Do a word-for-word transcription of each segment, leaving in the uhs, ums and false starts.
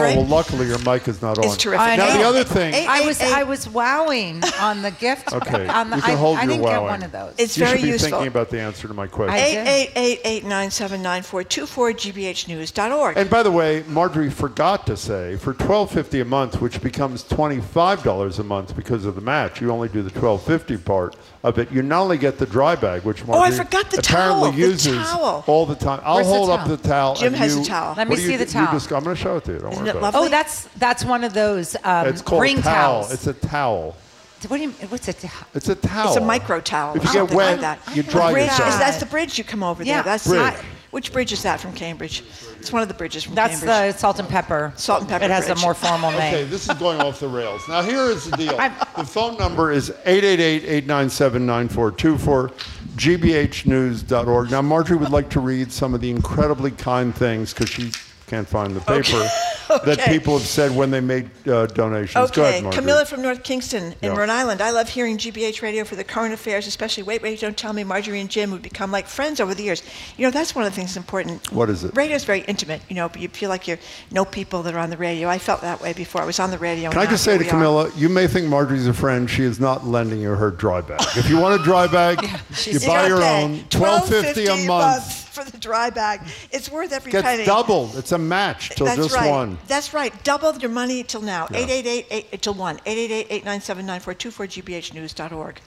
great. well, luckily your mic is not on. It's terrific. I Now, know. the other thing... Eight, I eight, was eight. I was wowing on the gift. Okay, on the, you can I, hold I your didn't get wowing. one of those. It's you very should be useful. thinking about the answer to my question. I- eight eight eight, eight nine seven, nine four two four, g b h news dot org. And by the way, Marjorie forgot to say, for twelve fifty a month, which becomes twenty-five dollars a month because of the match, you only do the twelve fifty part of it. You not only get the dry bag, which Oh, I Marjorie forgot the apparently towel, the uses towel. all the time. I'll Where's the hold up towel? the towel. Jim and has you, the towel. Let me what do see you, the you towel. just- I'm going to show it to you. Don't Isn't worry it about it. lovely? Oh, that's that's one of those um, It's called ring a towel. towels. It's a towel. What do you? What's it? It's a towel. It's a micro towel. If or you get something wet, like that. you dry bridge, yourself. is- That's the bridge you come over Yeah. there. That's Bridge. not. Which bridge is that from Cambridge? It's one of the bridges from That's Cambridge. the salt and pepper. Salt and pepper It has bridge. a more formal name. Okay, this is going off the rails. Now, here is the deal. I'm- The phone number is eight eight eight, eight nine seven, nine four two four, g b h news dot org. Now, Marjorie would like to read some of the incredibly kind things, because she can't find the paper, that Okay. people have said when they made uh, donations. Go Okay, ahead, Marjorie. Camilla from North Kingston in Yeah. Rhode Island. I love hearing G B H radio for the current affairs, especially Wait, Wait, Don't Tell Me. Marjorie and Jim would become like friends over the years. You know, that's one of the things that's important. What is it? Radio is very intimate. You know, you feel like you know people that are on the radio. I felt that way before I was on the radio. Can I and just now say here to we are. Camilla, you may think Marjorie's a friend. She is not lending you her dry bag. If you want a dry bag, you You buy gotta your pay own. twelve fifty a month. for the dry bag. It's worth every Gets penny. doubled. It's a match till That's just right. one. That's right. Double your money till now. Yeah. eight eight eight, eight till one. eight eight eight, eight nine seven, nine four two four, g b h news dot org.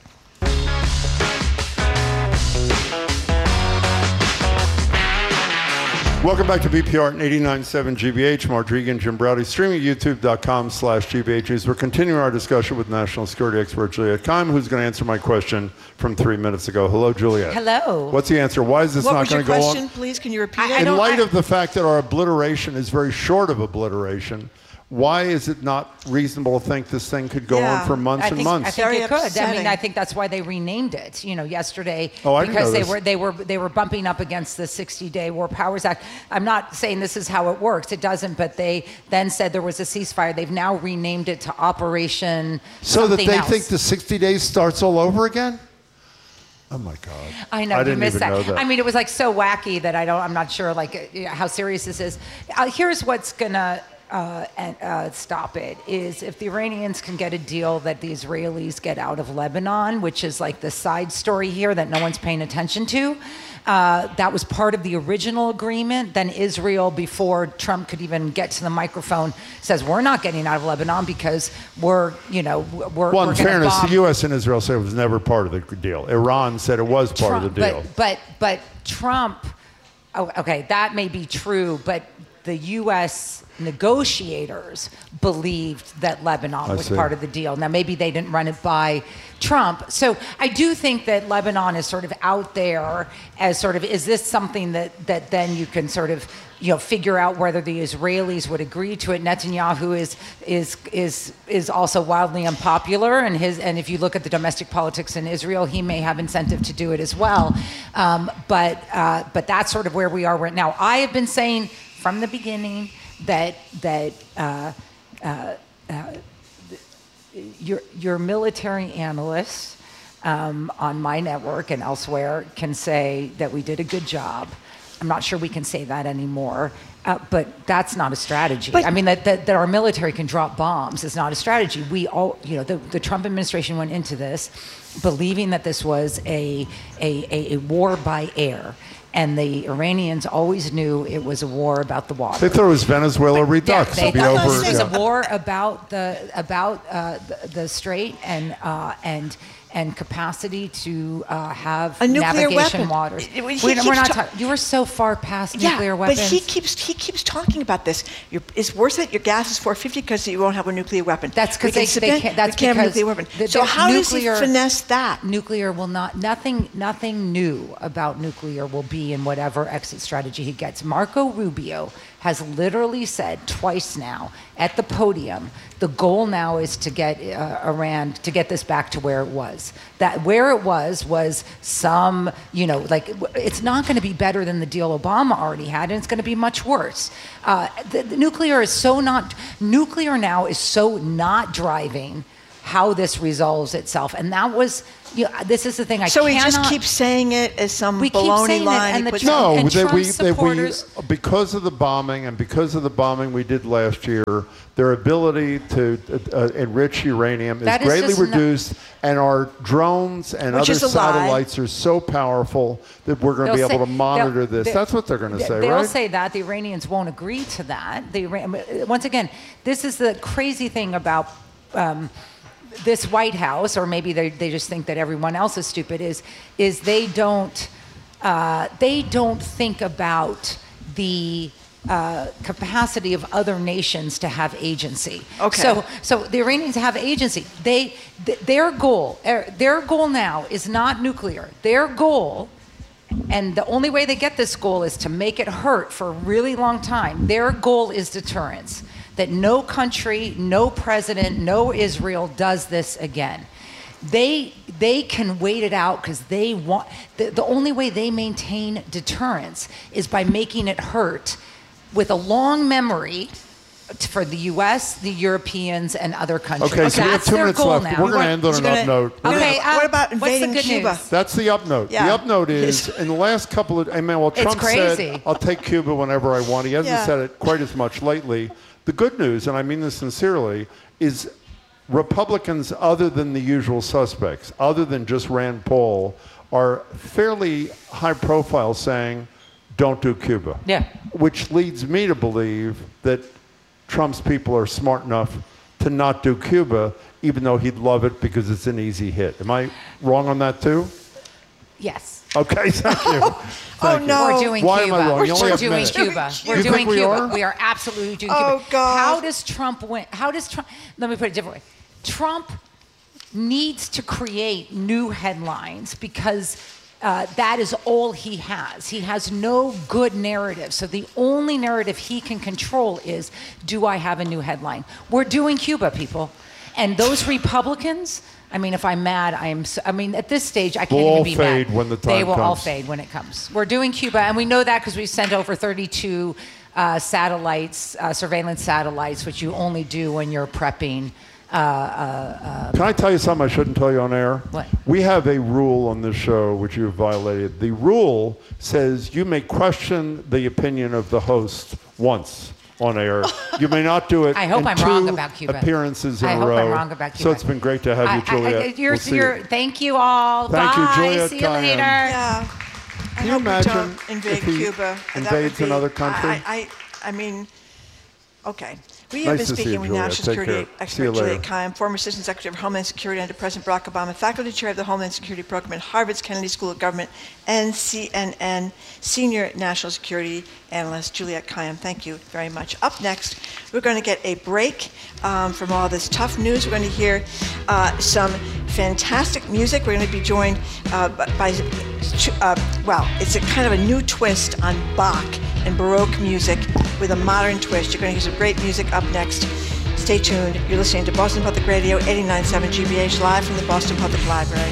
Welcome back to B P R and eighty-nine point seven G B H. Mark Regan, Jim Browdy, streaming at youtube.com slash GBH. We're continuing our discussion with national security expert Juliet Keim, who's going to answer my question from three minutes ago. Hello, Juliet. Hello. What's the answer? Why is this What not was your going to go question, on? please? Can you repeat I- I it? In don't- light I- of the fact that our obliteration is very short of obliteration, why is it not reasonable to think this thing could go Yeah. on for months I and think, months? I think Very it could. I upsetting. mean, I think that's why they renamed it. You know, yesterday Oh, I didn't because know they this. were they were they were bumping up against the sixty-day War Powers Act. I'm not saying this is how it works. It doesn't. But they then said there was a ceasefire. They've now renamed it to Operation. So that something they else. think the sixty days starts all over again? Oh my God! I know I you didn't missed even that. know that. I mean, it was like so wacky that I don't. I'm not sure like uh, how serious this is. Uh, here's what's gonna uh, and, uh, stop it: is if the Iranians can get a deal that the Israelis get out of Lebanon, which is like the side story here that no one's paying attention to. Uh, that was part of the original agreement. Then Israel, before Trump could even get to the microphone, says we're not getting out of Lebanon because we're, you know, we're. Well, we're in gonna fairness, bomb. the U S and Israel said it was never part of the deal. Iran said it was part Trump, of the deal. But, but, but Trump, oh, okay, that may be true, but the U S negotiators believed that Lebanon I was see. part of the deal. Now, maybe they didn't run it by Trump. So I do think that Lebanon is sort of out there as sort of, is this something that, that then you can sort of, you know, figure out whether the Israelis would agree to it. Netanyahu is is is is also wildly unpopular, and his and if you look at the domestic politics in Israel, he may have incentive to do it as well. Um, but uh, but that's sort of where we are right now. I have been saying from the beginning that that uh, uh, uh, your your military analysts um, on my network and elsewhere can say that we did a good job. I'm not sure we can say that anymore, uh, but that's not a strategy. But- I mean, that, that, that our military can drop bombs is not a strategy. We all, you know, the, the Trump administration went into this believing that this was a, a, a, a war by air. And the Iranians always knew it was a war about the water. They thought it was Venezuela Redux. Yeah, It'd be they thought over. it was yeah. a war about the about uh, the, the strait and uh, and and capacity to uh, have A nuclear navigation weapon. waters. He We, keeps we're not. ta- talk- you were so far past Yeah, nuclear weapons. but he keeps he keeps talking about this. Your, it's worse that your gas is four fifty because you won't have a nuclear weapon. That's We because can they, submit- they can't. That's we can't have a because nuclear weapon. the- So the how nuclear, does he finesse that? Nuclear will not. Nothing. Nothing new about nuclear will be in whatever exit strategy he gets. Marco Rubio has literally said twice now at the podium, the goal now is to get uh, Iran, to get this back to where it was. That where it was was some, you know, like it's not going to be better than the deal Obama already had, and it's going to be much worse. Uh, the, the nuclear is so not, nuclear now is so not driving how this resolves itself. And that was, you know, this is the thing. I so cannot. we just keep saying it as some We keep baloney saying it, line. and he the puts Trump- out. No, and that Trump we, that we, supporters- because of the bombing and because of the bombing we did last year, their ability to uh, enrich uranium is That is greatly just not- reduced, and our drones and Which other is a lie. satellites are so powerful that we're going to be They'll able say- to monitor they'll- this. they- That's what they're going to say, They'll right? say that. The Iranians won't agree to that. The Iran- once again, this is the crazy thing about um, this White House, or maybe they, they just think that everyone else is stupid, is, is they don't uh, they don't think about the uh, capacity of other nations to have agency. Okay. So, so the Iranians have agency. They, th- their goal, er, their goal now is not nuclear. Their goal, and the only way they get this goal is to make it hurt for a really long time. Their goal is deterrence. That no country, no president, no Israel does this again. They they can wait it out because they want. The, the only way they maintain deterrence is by making it hurt with a long memory for the U S, the Europeans, and other countries. Okay, so we have That's two their minutes goal left. now. We're going to end on He's an gonna- up note. We're Okay, gonna- uh, what about what's the invading good Cuba? news? That's the up note. Yeah. The up note is, in the last couple of, I mean, well, It's Trump crazy. said, I'll take Cuba whenever I want. He hasn't Yeah. said it quite as much lately. The good news, and I mean this sincerely, is Republicans, other than the usual suspects, other than just Rand Paul, are fairly high profile saying, don't do Cuba. Yeah. Which leads me to believe that Trump's people are smart enough to not do Cuba, even though he'd love it because it's an easy hit. Am I wrong on that too? Yes. Okay, thank you. Oh, Thank you. no. We're doing Why am Cuba. I wrong? You only We're have doing minutes. Cuba. You We're think doing we Cuba. are? We are absolutely doing Oh, Cuba. God. How does Trump win? How does Trump? Let me put it a different way. Trump needs to create new headlines because uh, that is all he has. He has no good narrative. So the only narrative he can control is, do I have a new headline? We're doing Cuba, people. And those Republicans, I mean, if I'm mad, I am. So, I mean, at this stage, I can't We'll even all be fade mad. when the They time will all comes. fade when it comes. We're doing Cuba, and we know that because we sent over thirty-two uh, satellites, uh, surveillance satellites, which you only do when you're prepping. Uh, Can I tell you something I shouldn't tell you on air? What? We have a rule on this show which you have violated. The rule says you may question the opinion of the host once on air. You may not do it I hope in I'm two wrong about Cuba. apperances in I a hope row. I'm wrong about So Cuba. it's been great to have you, I- I- Juliet. I- you're, We'll see you're, you. thank you all. Thank you, Bye. Juliet See you Kayan. later. Yeah. I Can you hope we imagine don't invade if he Cuba. That would invades be- another country? I, I, I mean, okay. We have Nice been to see speaking you, with Juliet. National Take Security care. expert See you later. Juliet Kayyem, former Assistant Secretary of Homeland Security under President Barack Obama, faculty chair of the Homeland Security Program at Harvard's Kennedy School of Government, and C N N senior national security analyst Juliet Kayyem. Thank you very much. Up next, we're going to get a break um, from all this tough news. We're going to hear uh, some fantastic music. We're going to be joined uh, by, uh, well, it's a kind of a new twist on Bach and Baroque music with a modern twist. You're going to hear some great music up next. Stay tuned. You're listening to Boston Public Radio, eighty-nine point seven G B H, live from the Boston Public Library.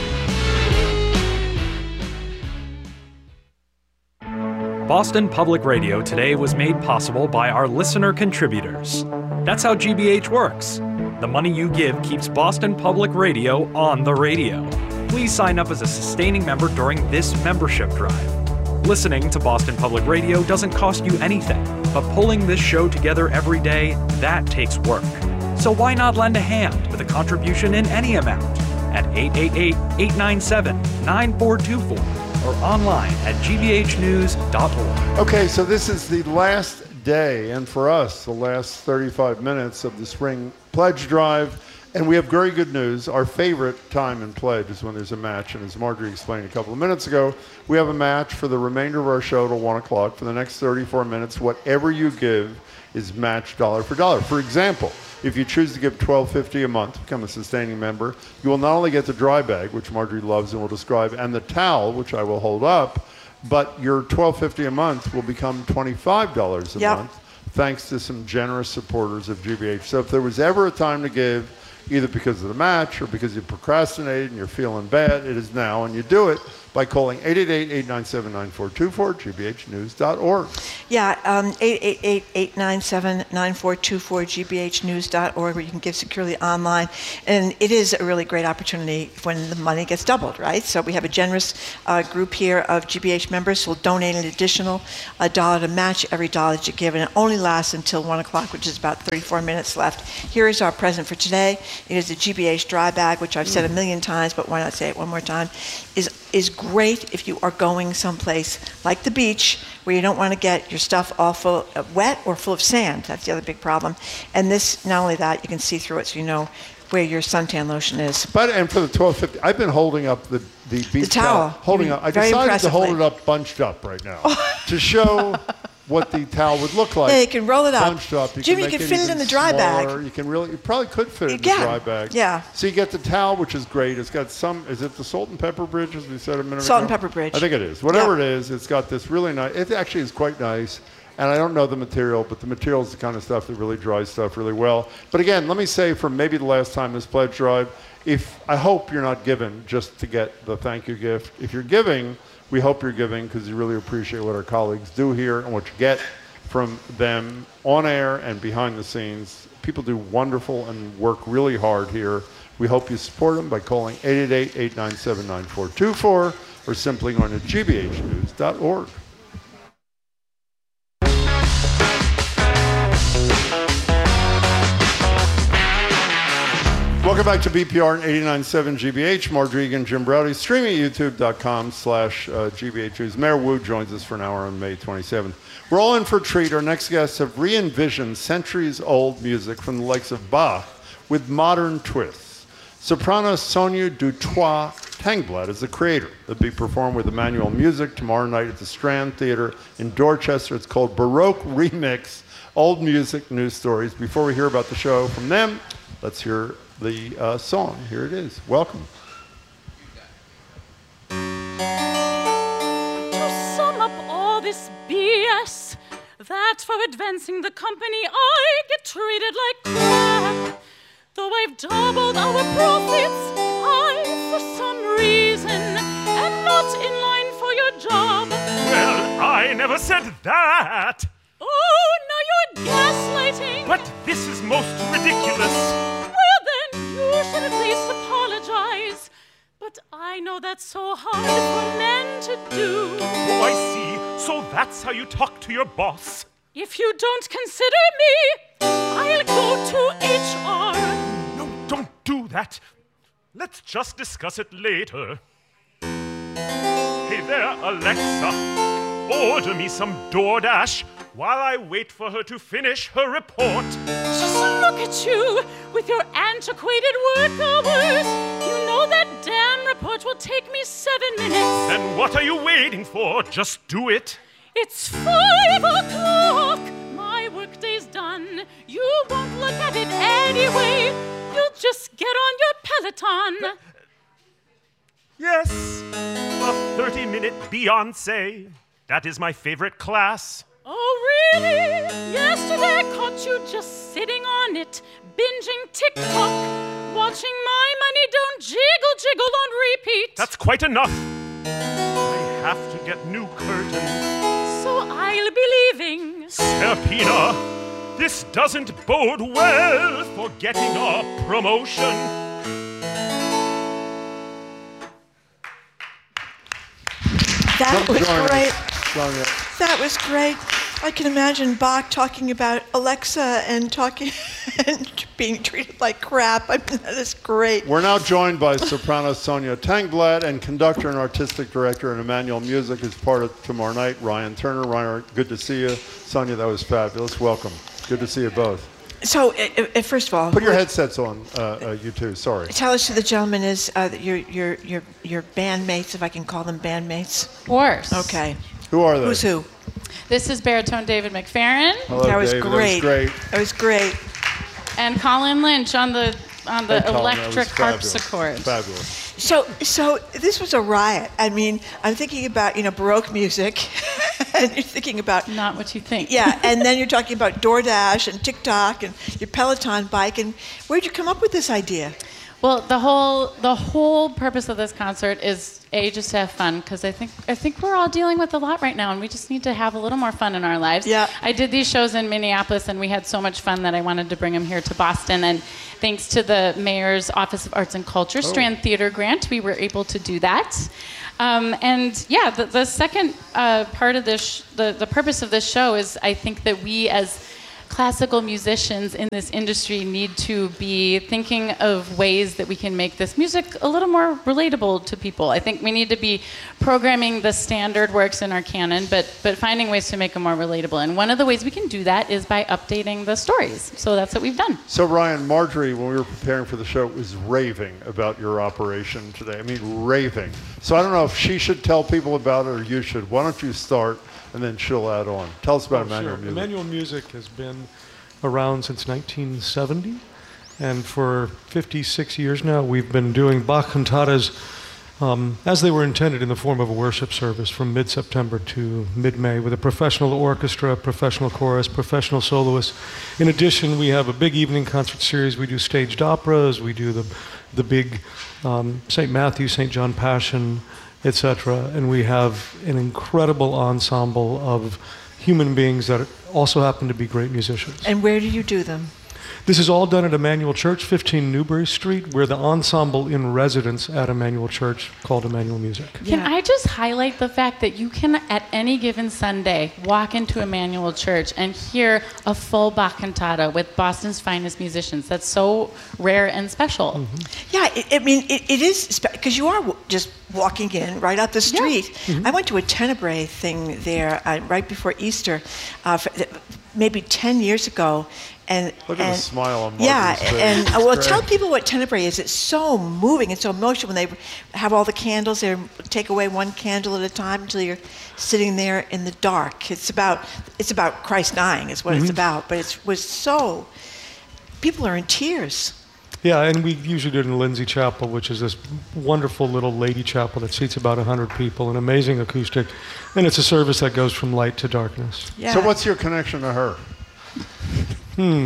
Boston Public Radio today was made possible by our listener contributors. That's how G B H works. The money you give keeps Boston Public Radio on the radio. Please sign up as a sustaining member during this membership drive. Listening to Boston Public Radio doesn't cost you anything, but pulling this show together every day, that takes work. So why not lend a hand with a contribution in any amount at eight eight eight, eight nine seven, nine four two four or online at g b h news dot org. Okay, so this is the last day, and for us, the last thirty-five minutes of the spring pledge drive. And we have very good news. Our favorite time in pledge is when there's a match. And as Marjorie explained a couple of minutes ago, we have a match for the remainder of our show till one o'clock. For the next thirty-four minutes, whatever you give is matched dollar for dollar. For example, if you choose to give twelve fifty a month, become a sustaining member, you will not only get the dry bag, which Marjorie loves and will describe, and the towel, which I will hold up, but your twelve fifty a month will become twenty-five dollars a Yep. month, thanks to some generous supporters of G B H. So if there was ever a time to give, either because of the match or because you procrastinated and you're feeling bad, it is now, and you do it by calling eight eight eight, eight nine seven, nine four two four, g b h news dot org. Yeah, um, eight eight eight, eight nine seven, nine four two four, g b h news dot org, where you can give securely online. And it is a really great opportunity when the money gets doubled, right? So we have a generous uh, group here of G B H members who will donate an additional uh, dollar to match every dollar that you give, and it only lasts until one o'clock, which is about thirty-four minutes left. Here is our present for today. It is a G B H dry bag, which I've said a million times, but why not say it one more time, is is great if you are going someplace like the beach where you don't want to get your stuff all full of wet or full of sand. That's the other big problem. And this, not only that, you can see through it so you know where your suntan lotion is. But and for the twelve fifty, I've been holding up the the beach The towel. holding up. I Very decided to hold it impressively. up bunched up right now to show what the towel would look like. Yeah, you can roll it up. Bunched up. You Jimmy, can you make can fit it even in the dry smaller. bag. You can really, you probably could fit it in You the can. dry bag. Yeah. So you get the towel, which is great. It's got some. Is it the salt and pepper bridge, as we said a minute ago? Salt and pepper bridge. I think it is. Whatever Yeah. it is, it's got this really nice. It actually is quite nice. And I don't know the material, but the material is the kind of stuff that really dries stuff really well. But again, let me say, for maybe the last time this pledge drive, if I hope you're not giving just to get the thank you gift. If you're giving, we hope you're giving because you really appreciate what our colleagues do here and what you get from them on air and behind the scenes. People do wonderful and work really hard here. We hope you support them by calling eight eight eight, eight nine seven, nine four two four or simply going to g b h news dot org. Welcome back to B P R and eighty-nine point seven G B H. Mark Regan, Jim Browdy, streaming at youtube.com slash GBH News. Mayor Wu joins us for an hour on May twenty-seventh. We're all in for a treat. Our next guests have re-envisioned centuries-old music from the likes of Bach with modern twists. Soprano Sonia Dutoit Tangblad is the creator. It'll be performed with Emmanuel Music tomorrow night at the Strand Theatre in Dorchester. It's called Baroque Remix, Old Music, New Stories. Before we hear about the show from them, let's hear the uh, song. Here it is. Welcome. To sum up all this B S, that for advancing the company I get treated like crap. Though I've doubled our profits, I, for some reason, am not in line for your job. Well, I never said that. Oh, now you're gaslighting. But this is most ridiculous. Well, then you should at least apologize. But I know that's so hard for men to do. Oh, I see. So that's how you talk to your boss. If you don't consider me, I'll go to H R. No, don't do that. Let's just discuss it later. Hey there, Alexa. Order me some DoorDash while I wait for her to finish her report. Just look at you with your antiquated work hours. You know that damn report will take me seven minutes. Then what are you waiting for? Just do it. It's five o'clock. My workday's done. You won't look at it anyway. You'll just get on your Peloton. Yes, a thirty-minute Beyoncé. That is my favorite class. Oh, really? Yesterday I caught you just sitting on it, binging TikTok, watching My Money Don't Jiggle Jiggle on repeat. That's quite enough. I have to get new curtains. So I'll be leaving. Serpina, this doesn't bode well for getting a promotion. That Come was join us, great. Sonia. That was great. I can imagine Bach talking about Alexa and talking and being treated like crap. I mean, that is great. We're now joined by soprano Sonia Tangblad and conductor and artistic director in Emmanuel Music, who's part of tomorrow night, Ryan Turner. Ryan, good to see you. Sonia, that was fabulous. Welcome. Good to see you both. So, uh, uh, first of all, Put your headsets on, uh, uh, you two. Sorry. tell us who the gentleman is, uh, that your your your your bandmates, if I can call them bandmates. Of course. Okay. Who are they? Who's who? This is baritone David McFerrin Hello, that was David. great. That was great. That was great. and Colin Lynch on the on the Hey, Colin, that was electric fabulous. harpsichord. Fabulous. So, so this was a riot. I mean, I'm thinking about, you know, Baroque music, and you're thinking about, Not what you think. yeah, and then you're talking about DoorDash and TikTok and your Peloton bike. And where'd you come up with this idea? Well, the whole the whole purpose of this concert is a just to have fun, because I think I think we're all dealing with a lot right now, and we just need to have a little more fun in our lives. Yeah. I did these shows in Minneapolis, and we had so much fun that I wanted to bring them here to Boston. And thanks to the Mayor's Office of Arts and Culture Strand Theater grant, we were able to do that. Um, and yeah, the, the second uh, part of this, sh- the the purpose of this show is I think that we as classical musicians in this industry need to be thinking of ways that we can make this music a little more relatable to people. I think we need to be programming the standard works in our canon, but but finding ways to make them more relatable. And one of the ways we can do that is by updating the stories. So that's what we've done. So Ryan, Marjorie, when we were preparing for the show, was raving about your operation today. I mean, raving. So I don't know if she should tell people about it or you should. Why don't you start? And then she'll add on. Tell us about Oh, Emmanuel sure. Music. Emmanuel Music has been around since nineteen seventy, and for fifty-six years now, we've been doing Bach cantatas um, as they were intended in the form of a worship service from mid-September to mid-May with a professional orchestra, professional chorus, professional soloists. In addition, we have a big evening concert series. We do staged operas. We do the, the big um, Saint Matthew, Saint John Passion, et cetera. And we have an incredible ensemble of human beings that also happen to be great musicians. And where do you do them? This is all done at Emmanuel Church, fifteen Newbury Street. We're the ensemble in residence at Emmanuel Church called Emmanuel Music. Can Yeah. I just highlight the fact that you can, at any given Sunday, walk into Emmanuel Church and hear a full Bach cantata with Boston's finest musicians? That's so rare and special. Mm-hmm. Yeah, it, I mean, it, it is, because you are w- just walking in right out the street. Mm-hmm. I went to a Tenebrae thing there uh, right before Easter, uh, for, th- maybe ten years ago. And, Look at the and smile on yeah, Marjorie's face. and uh, It's well, great. tell people what Tenebrae is. It's so moving and so emotional when they have all the candles. They take away one candle at a time until you're sitting there in the dark. It's about it's about Christ dying, is what Mm-hmm. it's about. But it was so people are in tears. Yeah, and we usually do it in Lindsay Chapel, which is this wonderful little lady chapel that seats about one hundred people, an amazing acoustic. And it's a service that goes from light to darkness. Yeah. So what's your connection to her? Hmm.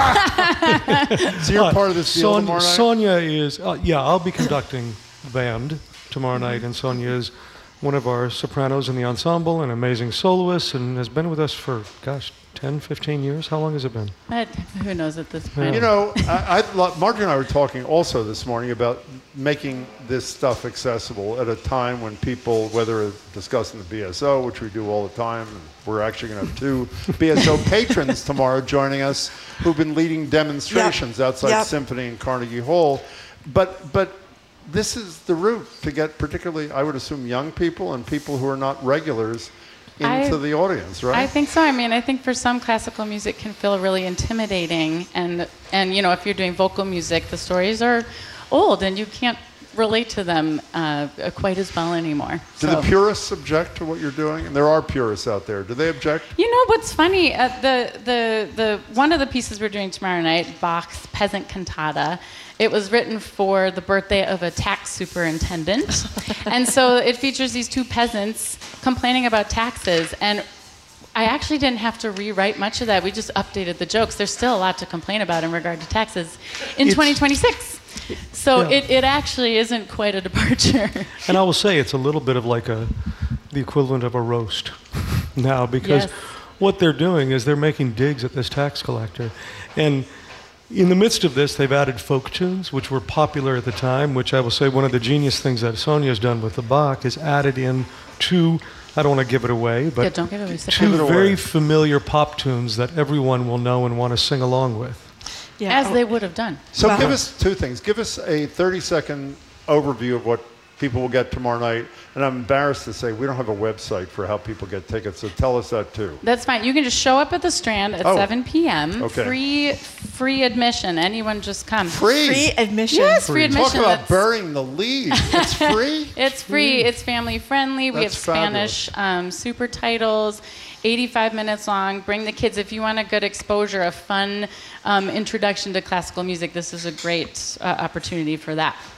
So you're Uh, part of this deal Son- tomorrow night? Sonia is, uh, yeah, I'll be conducting the band tomorrow night, and Sonia is one of our sopranos in the ensemble, an amazing soloist, and has been with us for, gosh, ten, fifteen years? How long has it been? But who knows at this point? You know, I, I, lo- Marjorie and I were talking also this morning about making this stuff accessible at a time when people, whether discussing the B S O, which we do all the time, and we're actually going to have two B S O patrons tomorrow joining us who've been leading demonstrations Yep. outside Yep. Symphony in Carnegie Hall. But, but this is the route to get particularly, I would assume, young people and people who are not regulars into I- the audience, right? I think so. I mean, I think for some classical music can feel really intimidating, and and you know, if you're doing vocal music, the stories are old, and you can't relate to them uh, quite as well anymore. Do So- the purists object to what you're doing? And there are purists out there. Do they object? You know what's funny? Uh, the the the one of the pieces we're doing tomorrow night, Bach's Peasant Cantata. It was written for the birthday of a tax superintendent, and so it features these two peasants complaining about taxes. And I actually didn't have to rewrite much of that. We just updated the jokes. There's still a lot to complain about in regard to taxes in It's- twenty twenty-six. So Yeah. it, it actually isn't quite a departure. And I will say it's a little bit of like a, the equivalent of a roast now, because Yes. what they're doing is they're making digs at this tax collector. And in the midst of this, they've added folk tunes, which were popular at the time, which I will say one of the genius things that Sonia's done with the Bach is added in two, I don't want to give it away, but Yeah, don't give it away. two Give it away. very familiar pop tunes that everyone will know and want to sing along with. Yeah. As they would have done. So Wow. give us two things. Give us a thirty-second overview of what people will get tomorrow night. And I'm embarrassed to say we don't have a website for how people get tickets, so tell us that too. That's fine. You can just show up at the Strand at Oh. seven p.m. Okay. Free, free admission. Anyone just come. Free? Free admission. Yes, free admission. Talk about That's- burying the lead. It's free? It's free. It's family friendly. We have That's Spanish um, super titles, eighty-five minutes long. Bring the kids if you want a good exposure, a fun um, introduction to classical music. This is a great uh, opportunity for that.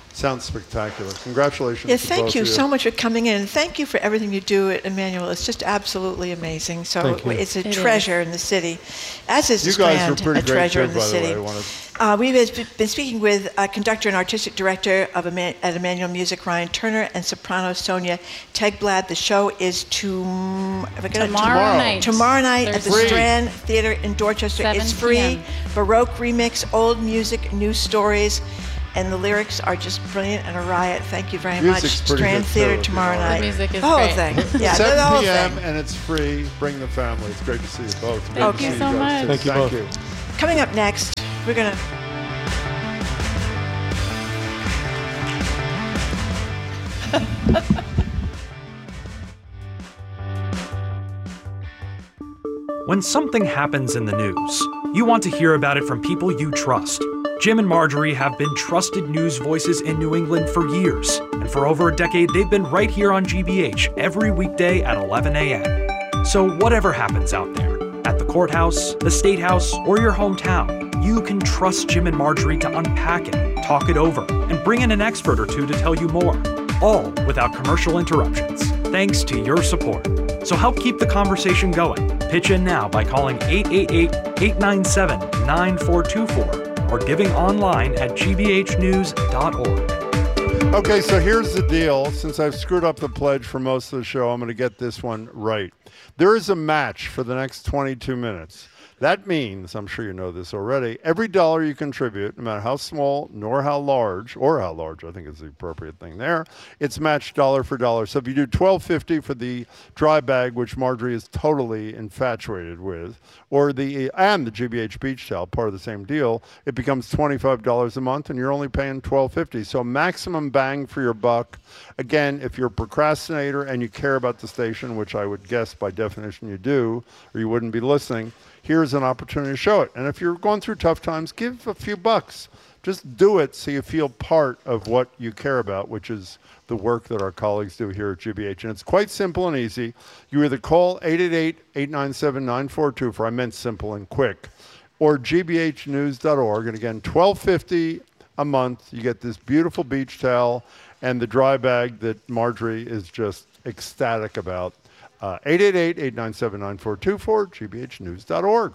Sounds spectacular. Congratulations. Yeah, to thank both you of so much for coming in, and thank you for everything you do at Emmanuel. It's just absolutely amazing. So Thank you. it's a It treasure in the city, as is You the guys Strand, were pretty a great treasure too, in the by the city. way. I wanna- Uh, we've been speaking with uh, conductor and artistic director of Eman- at Emmanuel Music, Ryan Turner, and soprano Sonia Tegblad. The show is to, if I get it- Tomorrow, Tomorrow. night. tomorrow night at the Thursday. Strand Theater in Dorchester. seven It's free. p.m. Baroque remix, old music, new stories. And the lyrics are just brilliant and a riot. Thank you very Music's much. pretty Strand good, Theater too, tomorrow you know. night. The music is the whole great. thing. Yeah, the, the whole seven p.m. thing. and it's free. Bring the family. It's great to see you both. Great Thank to you see so guys, much. too. Thank you Thank both. you. Coming up next, we're gonna. When something happens in the news, you want to hear about it from people you trust. Jim and Marjorie have been trusted news voices in New England for years, and for over a decade they've been right here on G B H every weekday at eleven a.m. So whatever happens out there, at the courthouse, the state house, or your hometown, you can trust Jim and Marjorie to unpack it, talk it over, and bring in an expert or two to tell you more, all without commercial interruptions, thanks to your support. So help keep the conversation going. Pitch in now by calling eight eight eight, eight nine seven, nine four two four or giving online at g b h news dot org. Okay, so here's the deal. Since I've screwed up the pledge for most of the show, I'm going to get this one right. There is a match for the next twenty-two minutes. That means, I'm sure you know this already, every dollar you contribute, no matter how small nor how large, or how large, I think is the appropriate thing there, it's matched dollar for dollar. So if you do twelve fifty for the dry bag, which Marjorie is totally infatuated with, or the and the G B H beach towel, part of the same deal, it becomes twenty-five dollars a month, and you're only paying twelve fifty. So maximum bang for your buck. Again, if you're a procrastinator and you care about the station, which I would guess by definition you do, or you wouldn't be listening, here's an opportunity to show it. And if you're going through tough times, give a few bucks. Just do it so you feel part of what you care about, which is the work that our colleagues do here at G B H. And it's quite simple and easy. You either call eight eight eight, eight nine seven, nine four two four, I meant simple and quick, or g b h news dot org. And again, twelve fifty a month. You get this beautiful beach towel and the dry bag that Marjorie is just ecstatic about. Uh, eight eight eight, eight nine seven, nine four two four, g b h news dot org.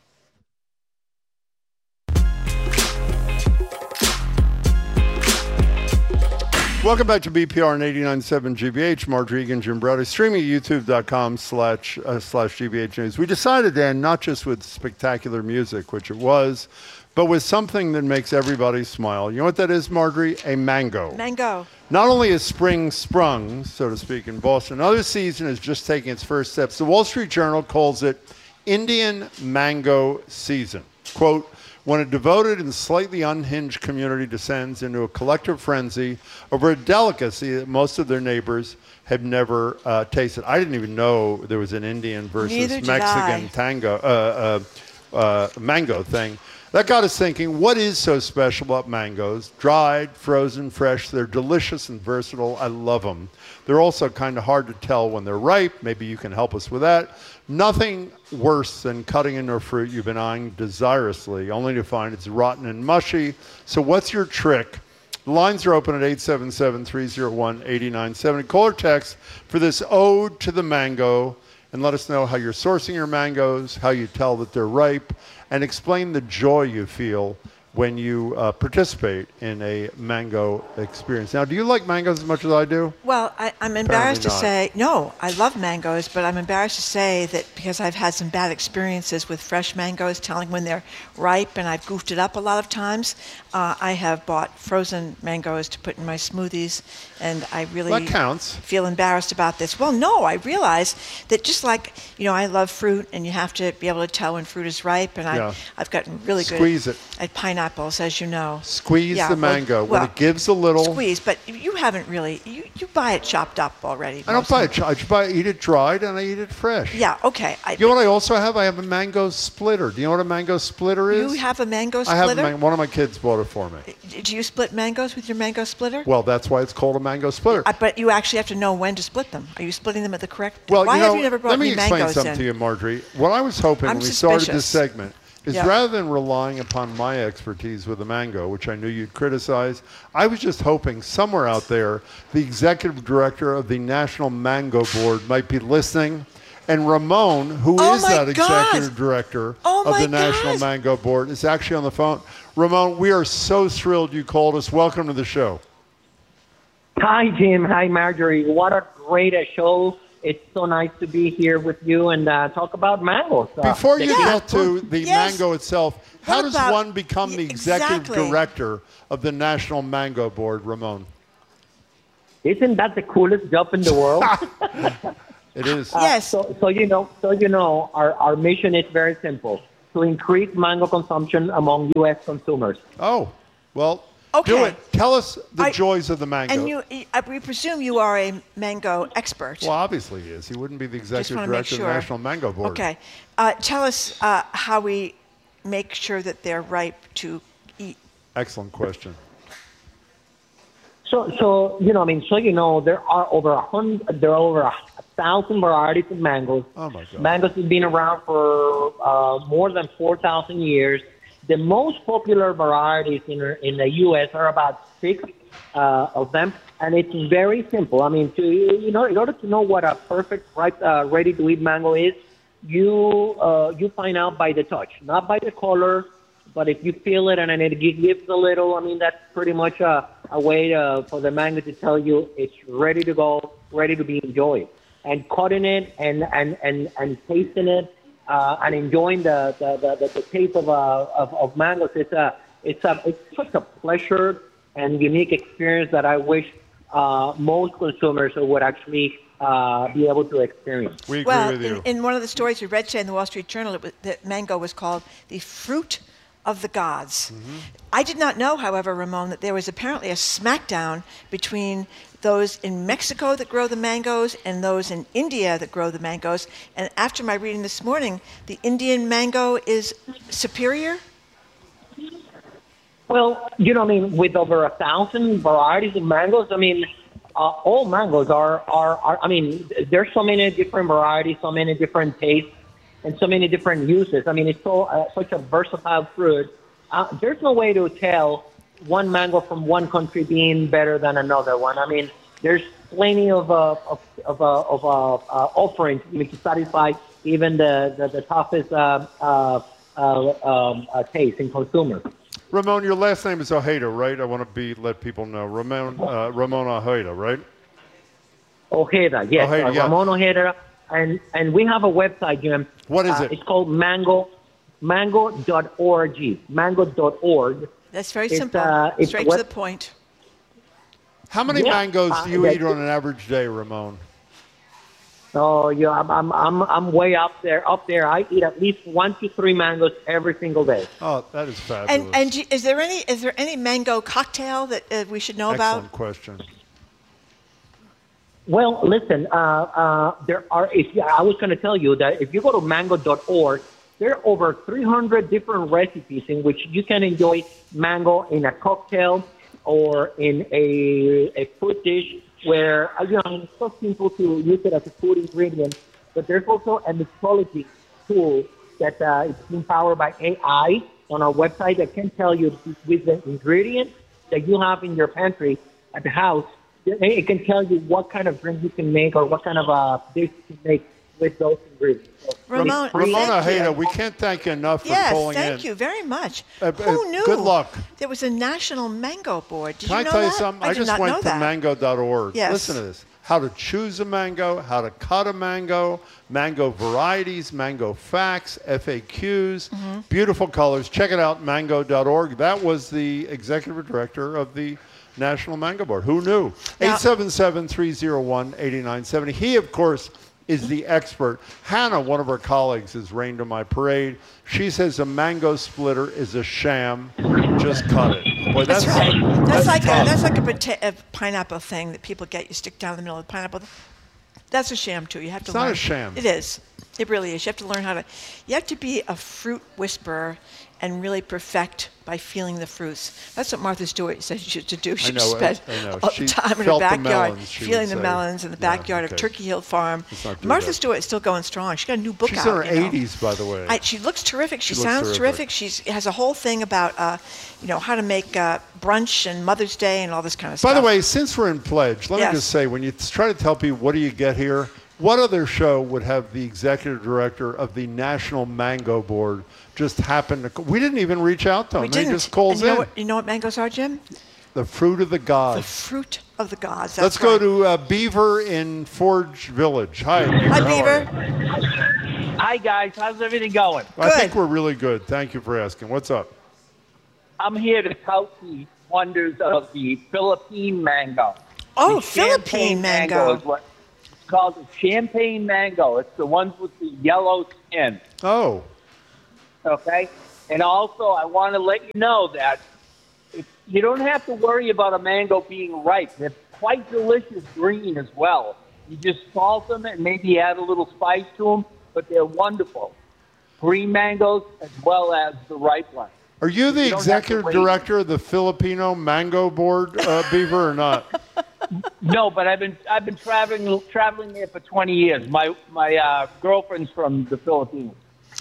Welcome back to B P R and eighty-nine point seven G B H. Marjorie Egan, Jim Browdy, streaming at youtube.com slash uh, slash GBH News. We decided to end not just with spectacular music, which it was, but with something that makes everybody smile. You know what that is, Marjorie? A mango. Mango. Not only is spring sprung, so to speak, in Boston, another season is just taking its first steps. The Wall Street Journal calls it Indian mango season. Quote, when a devoted and slightly unhinged community descends into a collective frenzy over a delicacy that most of their neighbors have never uh, tasted. I didn't even know there was an Indian versus Neither did Mexican I. tango, uh, uh, uh, mango thing. That got us thinking, what is so special about mangoes? Dried, frozen, fresh, they're delicious and versatile. I love them. They're also kind of hard to tell when they're ripe. Maybe you can help us with that. Nothing worse than cutting into a fruit you've been eyeing desirously, only to find it's rotten and mushy. So what's your trick? The lines are open at eight seven seven, three oh one, eight nine seven zero. Call or text for this ode to the mango and let us know how you're sourcing your mangoes, how you tell that they're ripe, and explain the joy you feel when you uh, participate in a mango experience. Now, do you like mangoes as much as I do? Well, I, I'm embarrassed to not. say, no, I love mangoes, but I'm embarrassed to say that because I've had some bad experiences with fresh mangoes, telling when they're ripe, and I've goofed it up a lot of times, uh, I have bought frozen mangoes to put in my smoothies, and I really That counts. feel embarrassed about this. Well, no, I realize that just like, you know, I love fruit, and you have to be able to tell when fruit is ripe, and Yeah. I, I've gotten really good Squeeze it. at pineapples, as you know. Squeeze Yeah, the well- mango. when well, it gives a little... Squeeze, but you haven't really, you, you buy it chopped up already. I don't most buy of it. I just buy, eat it dried and I eat it fresh. Yeah, okay. I, You know what I also have? I have a mango splitter. Do you know what a mango splitter is? you have a mango I splitter? have a man- one of my kids bought it for me. Do you split mangoes with your mango splitter? Well, that's why it's called a mango splitter. Uh, but you actually have to know when to split them. Are you splitting them at the correct well, Why you know, have you never brought let me me explain mangoes something in? to you, Marjorie. What I was hoping I'm when we started this suspicious. segment is Yeah. rather than relying upon my expertise with the mango, which I knew you'd criticize, I was just hoping somewhere out there the executive director of the National Mango Board might be listening. And Ramon, who Oh is my that God. executive director Oh of my the National God. Mango Board, is actually on the phone. Ramon, we are so thrilled you called us. Welcome to the show. Hi, Jim. Hi, Marjorie. What a great uh, show. It's so nice to be here with you and uh, talk about mangoes. Uh, Before you the- get to the Yes. mango itself, how What does about- one become the Yeah, executive exactly. director of the National Mango Board, Ramon? Isn't that the coolest job in the world? It is. Uh, Yes. So, so you know, so you know, our, our mission is very simple: to increase mango consumption among U S consumers. Oh, well, Okay. do it. Tell us the I- joys of the mango. And you, I, we presume you are a mango expert. Well, obviously he is. He wouldn't be the Just executive want to make director sure. of the National Mango Board. Okay. Uh, tell us uh, how we make sure that they're ripe to eat. Excellent question. So, so you know, I mean, so you know, there are over a hundred, there are over a thousand varieties of mangoes. Oh my God. Mangoes have been around for uh, more than four thousand years. The most popular varieties in in the U S are about six uh, of them, and it's very simple. I mean, to you know, in order to know what a perfect, ripe, uh, ready-to-eat mango is, you uh, you find out by the touch, not by the color. But if you feel it and then it gives a little, I mean, that's pretty much a, a way to, for the mango to tell you it's ready to go, ready to be enjoyed. And cutting it and, and, and, and tasting it uh, and enjoying the, the, the, the, the taste of, uh, of, of mangoes, it's, a, it's, a, it's such a pleasure and unique experience that I wish uh, most consumers would actually uh, be able to experience. We agree Well, with you. in, in one of the stories we read today in the Wall Street Journal, it was, that mango was called the fruit of the gods. Mm-hmm. I did not know, however, Ramon, that there was apparently a smackdown between those in Mexico that grow the mangoes and those in India that grow the mangoes. And after my reading this morning, the Indian mango is superior? Well, you know, I mean, with over a thousand varieties of mangoes, I mean, uh, all mangoes are, are, are, I mean, there's so many different varieties, so many different tastes, and so many different uses. I mean, it's so uh, such a versatile fruit. Uh, there's no way to tell one mango from one country being better than another one. I mean, there's plenty of uh, of of, uh, of uh, uh, offerings to satisfy even the the, the toughest uh, uh, uh, um, uh, taste in consumers. Ramon, your last name is Ojeda, right? I want to be let people know. Ramon, uh, Ramon Ojeda, right? Ojeda, yes, Ojeda, uh, yeah. Ramon Ojeda, and and we have a website, Jim. What is Uh, it? It's called mango, mango dot org, mango dot org. That's very It's, simple. uh, it's Straight what- to the point. How many Yeah, mangoes uh, do you that- eat on an average day, Ramon? Oh, yeah, I'm, I'm I'm I'm way up there. Up there, I eat at least one to three mangoes every single day. Oh, that is fabulous. And and do- is there any is there any mango cocktail that uh, we should know Excellent about? question. Well, listen, uh, uh, there are. If you, I was going to tell you that if you go to mango dot org, there are over three hundred different recipes in which you can enjoy mango in a cocktail or in a a food dish. Where uh, you know it's so simple to use it as a food ingredient, but there's also a mixology tool that uh, is being powered by A I on our website that can tell you with the ingredients that you have in your pantry at the house. It can tell you what kind of drink you can make or what kind of uh, dish you can make with those ingredients. So Ramon, it's free. Ramon thank you. Ojeda, we can't thank you enough for Yes, calling thank in. you very much. Uh, uh, Who knew? good luck. There was a national mango board. Did Can you I know tell you that? something? I, I did just not went know to that. mango dot org. Yes. Listen to this. How to choose a mango, how to cut a mango, mango varieties, mango facts, F A Qs, Mm-hmm. beautiful colors. Check it out, mango dot org. That was the executive director of the National Mango Board. Who knew? Now- eight seven seven, three oh one, eight nine seven zero. He, of course, is the expert. Hannah, one of her colleagues, has rained on my parade. She says a mango splitter is a sham. Just cut it. Boy, That's, that's, right. That's, like a, tough. that's like a, pota- a pineapple thing that people get. You stick down the middle of the pineapple. That's a sham too. You have to It's not learn. a sham. It is. It really is. You have to learn how to, you have to be a fruit whisperer and really perfect by feeling the fruits. That's what Martha Stewart said she used to do. She I know, spent I know. all She the time in her felt the backyard melons, she feeling would the say. melons in the Yeah, backyard okay. of Turkey Hill Farm. Let's not do Martha that. Stewart is still going strong. She's got a new book She's out. in her you know. eighties, by the way. I, she looks terrific. She, She looks sounds terrific. terrific. She has a whole thing about, uh, you know, how to make uh, brunch and Mother's Day and all this kind of By stuff. the way, since we're in pledge, let Yes. me just say, when you try to tell people what do you get here, what other show would have the executive director of the National Mango Board just happen to? We didn't even reach out to him. we He didn't. just calls and you know in. What, you know what mangoes are, Jim? The fruit of the The gods. fruit of the gods. Let's That's go right. to uh, Beaver in Forge Village. Hi, Beaver. Hi, How are Beaver. you? Hi, guys. How's everything going? I think Good. we're really good. Thank you for asking. What's up? I'm here to tout the wonders of the Philippine mango. Oh, The Philippine champagne mango. is what it's called, the champagne mango. It's the ones with the yellow skin. Oh, Okay? And also, I want to let you know that if, you don't have to worry about a mango being ripe. They're quite delicious green as well. You just salt them and maybe add a little spice to them, but they're wonderful. Green mangoes as well as the ripe ones. are you the You don't have to executive wait. director of the Filipino Mango Board, uh, Beaver, or not? No, but I've been I've been traveling traveling there for twenty years. My my uh, girlfriend's from the Philippines.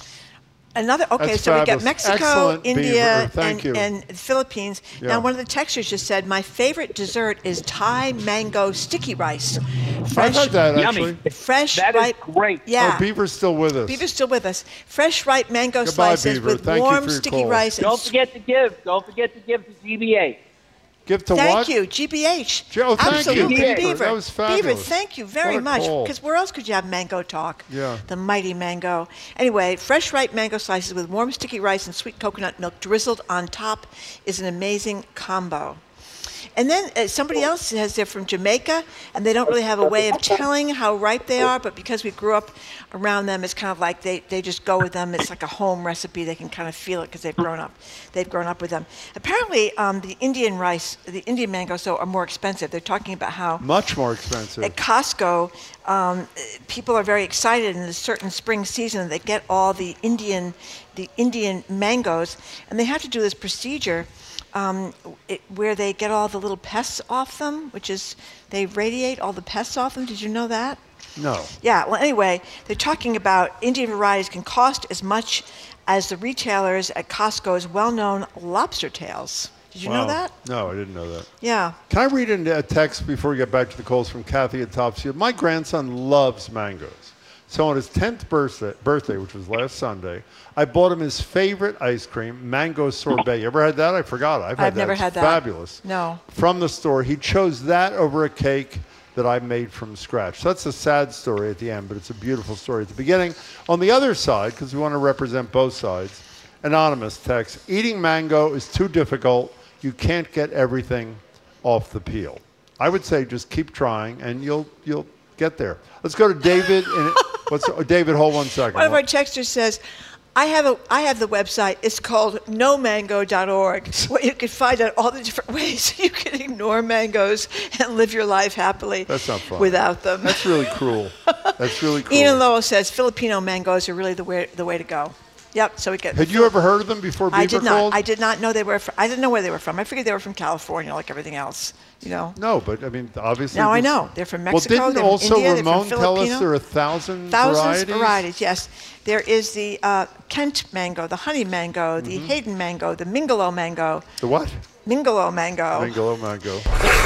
Another okay, That's so we got fabulous. Mexico, Excellent, India, Beaver. Thank you. and, and the Philippines. Yeah. Now, one of the texters just said my favorite dessert is Thai mango sticky rice. Fresh, I've had that, Yummy. actually. fresh, That is ripe. great. Yeah, Oh, Beaver's still with us. Beaver's still with us. Fresh, ripe mango Goodbye, slices Beaver. with Thank you warm for your sticky call. rice. And Don't s- forget to give. Don't forget to give to G B A. Give to Thank what? you, G B H. Oh, thank you, Absolutely, Beaver. Beaver. That was Beaver, fabulous. thank you very What a much. call. Because where else could you have mango talk? Yeah. The mighty mango. Anyway, fresh ripe mango slices with warm sticky rice and sweet coconut milk drizzled on top is an amazing combo. And then uh, somebody else says they're from Jamaica, and they don't really have a way of telling how ripe they are, but because we grew up around them, it's kind of like they, they just go with them. It's like a home recipe. They can kind of feel it because they've grown up. They've grown up with them. Apparently, um, the Indian rice, the Indian mangoes, though, are more expensive. They're talking about how Much more expensive. at Costco, um, people are very excited in a certain spring season. They get all the Indian, the Indian mangoes, and they have to do this procedure um, it, where they get all the little pests off them, which is they radiate all the pests off them. Did you know that? No. Yeah. Well, anyway, they're talking about Indian varieties can cost as much as the retailers at Costco's well-known lobster tails. Did you know Wow. that? No, I didn't know that. Yeah. Can I read in a text before we get back to the calls from Kathy at Topsfield? My grandson loves mangoes. So on his tenth birthday, birthday, which was last Sunday, I bought him his favorite ice cream, mango sorbet. You ever had that? I forgot. I've had I've that. never It's had that. Fabulous. No. From the store. He chose that over a cake that I made from scratch. So that's a sad story at the end, but it's a beautiful story at the beginning. On the other side, because we want to represent both sides, anonymous text, eating mango is too difficult. You can't get everything off the peel. I would say just keep trying, and you'll you'll get there. Let's go to David. In, what's David? Hold one second. One of our texters says, I have a I have the website. It's called no mango dot org, where you can find out all the different ways you can ignore mangoes and live your life happily That's not fun. without them. That's really cruel. That's really cruel. Ian Lowell says Filipino mangoes are really the way the way to go. Yep. So we get. Had you ever heard of them before Beaver I did not. called? I did not know they were. From, I didn't know where they were from. I figured they were from California, like everything else. You know. No, but I mean, obviously. Now I this- know they're from Mexico. Well, didn't they're from also India, they're from Ramon tell us Filipino. there are a thousand Thousands varieties? varieties, yes. There is the uh, Kent mango, the honey mango, the Hayden mango, the Mingalo mango. The what? Mingalo mango. Mango, mango.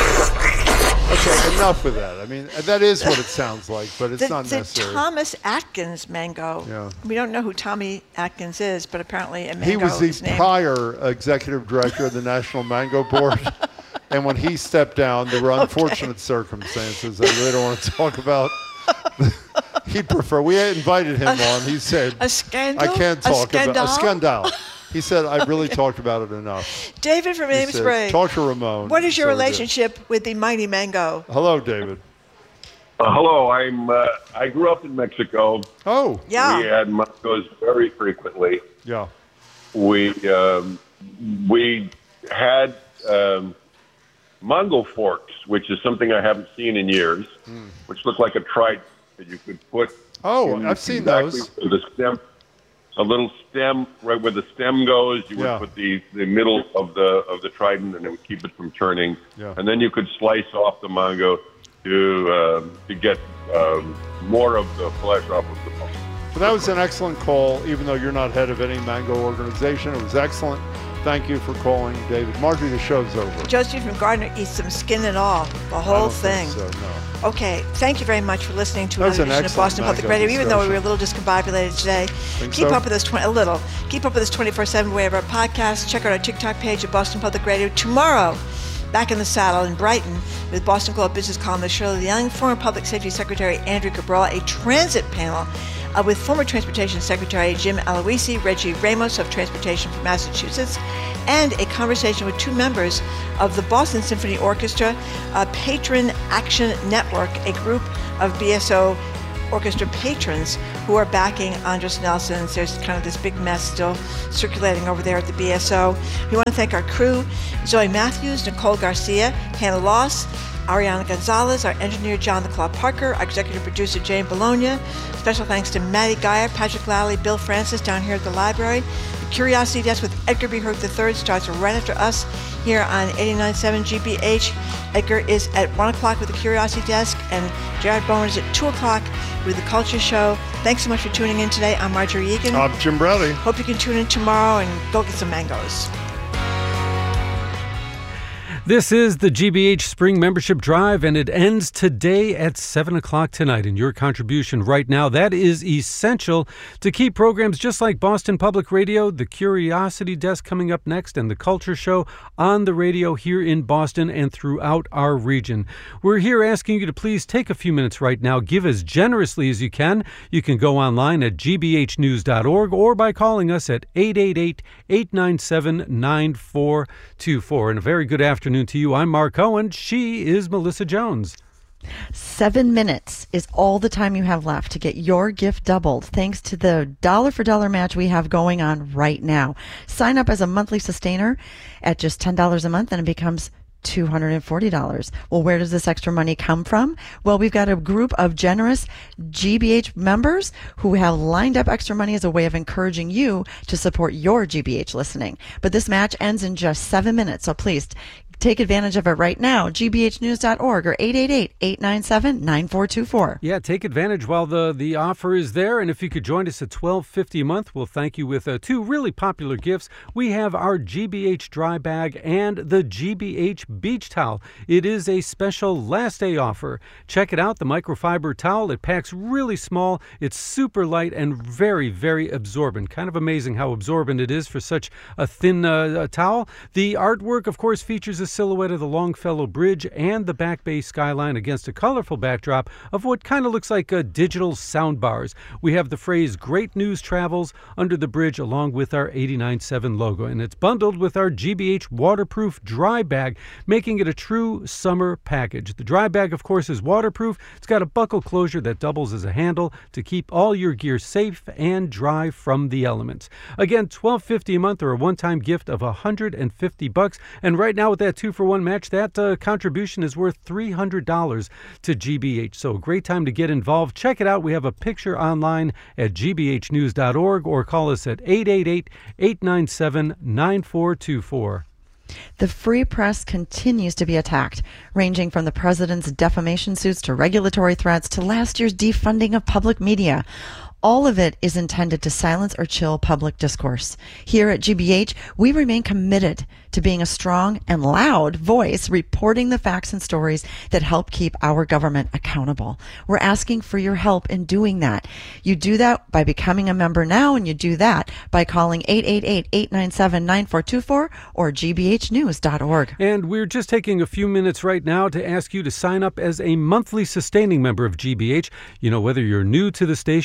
Okay, enough with that. I mean, that is what it sounds like, but it's The, not the necessary. Thomas Atkins mango. Yeah. We don't know who Tommy Atkins is, but apparently a mango He was the is named. prior executive director of the National Mango Board. And when he stepped down, there were unfortunate circumstances I really don't want to talk about. He'd prefer. We had invited him on. He said, A scandal? I can't A talk about a scandal? scandal. He said, I've really talked about it enough. David from He Amos said, Spray. talk to Ramon. What is your So we did. relationship with the mighty mango? Hello, David. Uh, hello, I'm. Uh, I grew up in Mexico. Oh, Yeah. We had mangoes very frequently. yeah. We um, we had um, mango forks, which is something I haven't seen in years, which look like a trident that you could put Oh, in I've seen exactly those. where the stem, a little stem right where the stem goes. You would Yeah. put the, the middle of the of the trident, and it would keep it from turning. Yeah. And then you could slice off the mango to uh, to get um, more of the flesh off of the bone. But that was an excellent call, even though you're not head of any mango organization. It was excellent. Thank you for calling, David. Marjorie, the show's over. Josephine from Gardner eats some skin and all, the I whole don't think thing. so, no. Okay, thank you very much for listening to That was another an edition of excellent Boston Public mango Radio, even though we were a discussion. little discombobulated today. Think Keep so? up with us, tw- a little. Keep up with us twenty-four seven wherever our podcast. Check out our TikTok page at Boston Public Radio. Tomorrow, back in the saddle in Brighton with Boston Globe business columnist Shirley Young, former Public Safety Secretary Andrew Cabral, a transit panel uh, with former Transportation Secretary Jim Aloisi, Reggie Ramos of Transportation from Massachusetts, and a conversation with two members of the Boston Symphony Orchestra, uh, Patron Action Network, a group of B S O orchestra patrons who are backing Andres Nelson. There's kind of this big mess still circulating over there at the B S O. We want to thank our crew, Zoe Matthews, Nicole Garcia, Hannah Loss, Ariana Gonzalez, our engineer John the Claw Parker, our executive producer Jane Bologna. Special thanks to Maddie Geyer, Patrick Lally, Bill Francis down here at the library. The Curiosity Desk with Edgar B. Hurt the third starts right after us here on eighty-nine point seven G B H. Edgar is at one o'clock with the Curiosity Desk, and Jared Bowen is at two o'clock with the Culture Show. Thanks so much for tuning in today. I'm Marjorie Egan. I'm Jim Browdy. Hope you can tune in tomorrow and go get some mangoes. This is the G B H Spring Membership Drive, and it ends today at seven o'clock tonight. And your contribution right now, that is essential to keep programs just like Boston Public Radio, the Curiosity Desk coming up next, and the Culture Show on the radio here in Boston and throughout our region. We're here asking you to please take a few minutes right now. Give as generously as you can. You can go online at g b h news dot org or by calling us at eight eight eight, eight nine seven, nine four two four. And a very good afternoon to you. I'm Mark Owen. She is Melissa Jones. Seven minutes is all the time you have left to get your gift doubled thanks to the dollar for dollar match we have going on right now. Sign up as a monthly sustainer at just ten dollars a month and it becomes two hundred forty dollars. Well, where does this extra money come from? Well, we've got a group of generous G B H members who have lined up extra money as a way of encouraging you to support your G B H listening. But this match ends in just seven minutes, so please take advantage of it right now. g b h news dot org or eight eight eight, eight nine seven, nine four two four. Yeah, take advantage while the, the offer is there. And if you could join us at twelve fifty a month, we'll thank you with uh, two really popular gifts. We have our G B H dry bag and the G B H beach towel. It is a special last day offer. Check it out, the microfiber towel. It packs really small. It's super light and very, very absorbent. Kind of amazing how absorbent it is for such a thin uh, towel. The artwork, of course, features a silhouette of the Longfellow Bridge and the Back Bay skyline against a colorful backdrop of what kind of looks like uh, digital sound bars. We have the phrase Great News Travels under the bridge along with our eighty-nine point seven logo, and it's bundled with our G B H waterproof dry bag, making it a true summer package. The dry bag, of course, is waterproof. It's got a buckle closure that doubles as a handle to keep all your gear safe and dry from the elements. Again, twelve fifty a month or a one-time gift of one hundred fifty bucks, and right now with that two-for-one match, that uh, contribution is worth three hundred dollars to G B H. So a great time to get involved. Check it out. We have a picture online at g b h news dot org or call us at eight eight eight, eight nine seven, nine four two four. The free press continues to be attacked, ranging from the president's defamation suits to regulatory threats to last year's defunding of public media. All of it is intended to silence or chill public discourse. Here at G B H, we remain committed to being a strong and loud voice reporting the facts and stories that help keep our government accountable. We're asking for your help in doing that. You do that by becoming a member now, and you do that by calling eight eight eight, eight nine seven, nine four two four or g b h news dot org. And we're just taking a few minutes right now to ask you to sign up as a monthly sustaining member of G B H. You know, whether you're new to the station or you've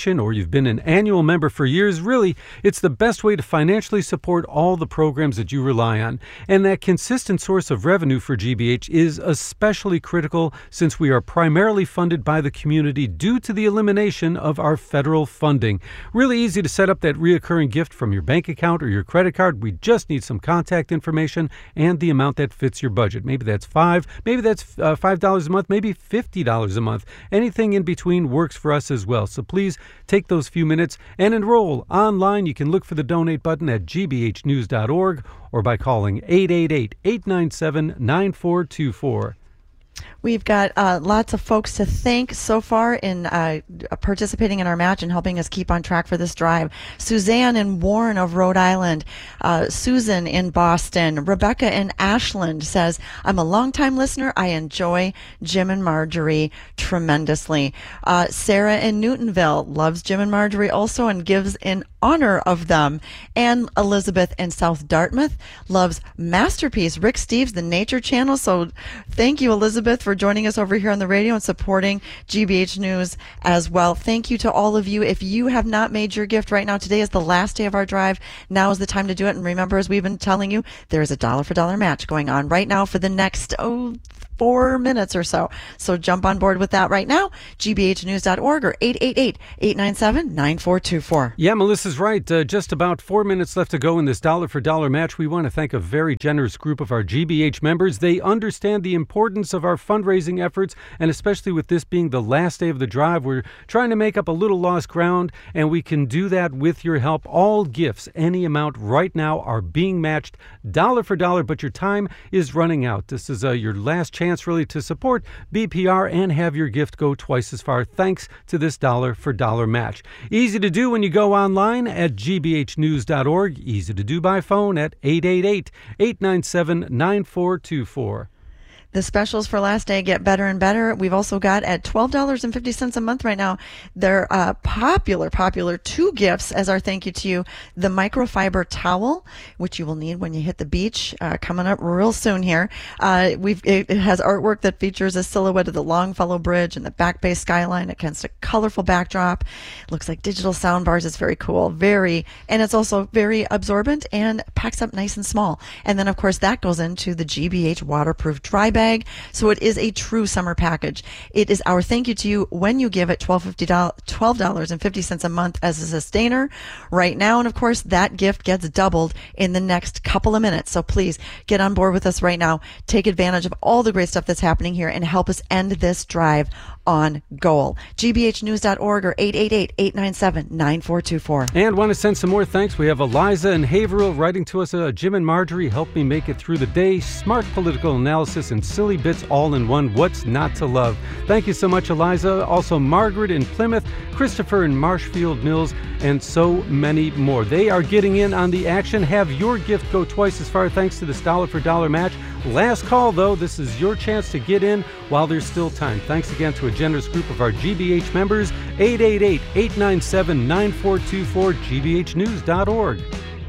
you've been an annual member for years, really, it's the best way to financially support all the programs that you rely on. And that consistent source of revenue for G B H is especially critical since we are primarily funded by the community due to the elimination of our federal funding. Really easy to set up that reoccurring gift from your bank account or your credit card. We just need some contact information and the amount that fits your budget. Maybe that's five, maybe that's uh, five dollars a month, maybe fifty dollars a month. Anything in between works for us as well. So please take those few minutes and enroll online. You can look for the donate button at g b h news dot org or by calling eight eight eight, eight nine seven, nine four two four. We've got uh, lots of folks to thank so far in uh, participating in our match and helping us keep on track for this drive. Suzanne in Warren of Rhode Island, uh, Susan in Boston, Rebecca in Ashland says, I'm a longtime listener. I enjoy Jim and Marjorie tremendously. Uh, Sarah in Newtonville loves Jim and Marjorie also and gives in honor of them. And Elizabeth in South Dartmouth loves Masterpiece, Rick Steves, the Nature Channel. So thank you, Elizabeth, for joining us over here on the radio and supporting G B H News as well. Thank you to all of you. If you have not made your gift right now, today is the last day of our drive. Now is the time to do it. And remember, as we've been telling you, there is a dollar for dollar match going on right now for the next, oh, four minutes or so. So jump on board with that right now. g b h news dot org or eight eight eight, eight nine seven, nine four two four. Yeah, Melissa's right. Uh, just about four minutes left to go in this dollar for dollar match. We want to thank a very generous group of our G B H members. They understand the importance of our fundraising efforts, and especially with this being the last day of the drive, we're trying to make up a little lost ground, and we can do that with your help. All gifts, any amount right now, are being matched dollar for dollar, but your time is running out. This is uh, your last chance really to support B P R and have your gift go twice as far thanks to this dollar for dollar match. Easy to do when you go online at g b h news dot org. Easy to do by phone at eight eight eight, eight nine seven, nine four two four. The specials for last day get better and better. We've also got at twelve dollars and fifty cents a month right now. They're uh, popular, popular two gifts as our thank you to you. The microfiber towel, which you will need when you hit the beach, uh, coming up real soon here. Uh, we've it, it has artwork that features a silhouette of the Longfellow Bridge and the Back Bay skyline against a colorful backdrop. It looks like digital sound bars. It's very cool, very, and it's also very absorbent and packs up nice and small. And then of course that goes into the G B H waterproof dry bag. So it is a true summer package. It is our thank you to you when you give it twelve dollars and fifty cents a month as a sustainer right now. And of course, that gift gets doubled in the next couple of minutes. So please get on board with us right now. Take advantage of all the great stuff that's happening here and help us end this drive on goal. g b h news dot org or eight eight eight, eight nine seven, nine four two four. And want to send some more thanks? We have Eliza in Haverhill writing to us. Uh, Jim and Marjorie helped me make it through the day. Smart political analysis and silly bits all in one. What's not to love? Thank you so much, Eliza. Also, Margaret in Plymouth, Christopher in Marshfield Mills, and so many more. They are getting in on the action. Have your gift go twice as far thanks to this dollar for dollar match. Last call, though. This is your chance to get in while there's still time. Thanks again to a generous group of our G B H members. eight eight eight, eight nine seven, nine four two four, g b h news dot org.